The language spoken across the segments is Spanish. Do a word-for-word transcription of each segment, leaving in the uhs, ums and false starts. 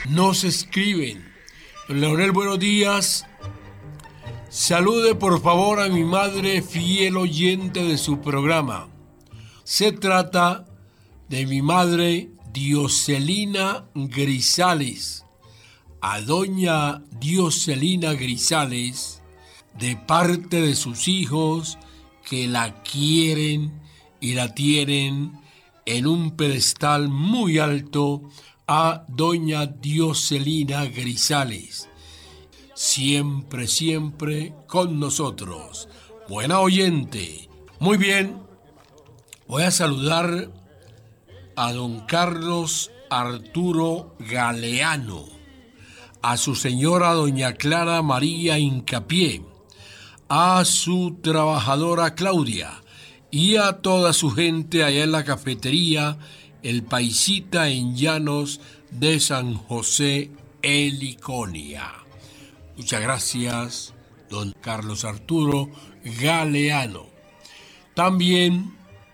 nos escriben. Don Leonel, buenos días. Salude por favor a mi madre, fiel oyente de su programa. Se trata de mi madre Dioselina Grisales. A doña Dioselina Grisales, de parte de sus hijos que la quieren y la tienen en un pedestal muy alto, a doña Dioselina Grisales. Siempre, siempre con nosotros. Buena oyente. Muy bien, voy a saludar a don Carlos Arturo Galeano, a su señora doña Clara María Incapié, a su trabajadora Claudia y a toda su gente allá en la cafetería El Paisita en Llanos de San José, Heliconia. Muchas gracias, don Carlos Arturo Galeano. También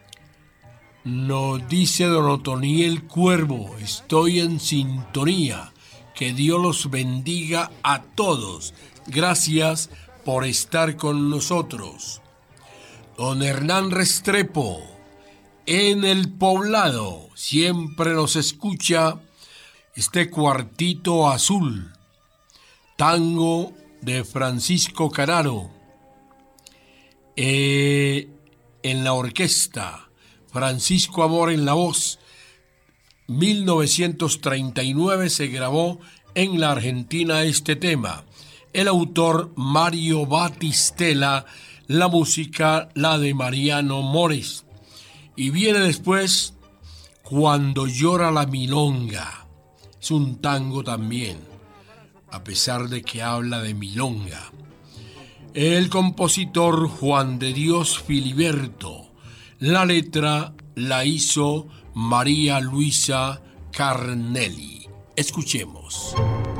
nos dice don Otoniel Cuervo, estoy en sintonía. Que Dios los bendiga a todos. Gracias por estar con nosotros. Don Hernán Restrepo, en el Poblado, siempre nos escucha este Cuartito Azul, tango de Francisco Canaro, eh, en la orquesta, Francisco Amor en la voz. mil novecientos treinta y nueve se grabó en la Argentina este tema. El autor Mario Batistela, la música la de Mariano Mores. Y viene después Cuando llora la milonga. Es un tango también, a pesar de que habla de milonga. El compositor Juan de Dios Filiberto. La letra la hizo María Luisa Carnelli. Escuchemos.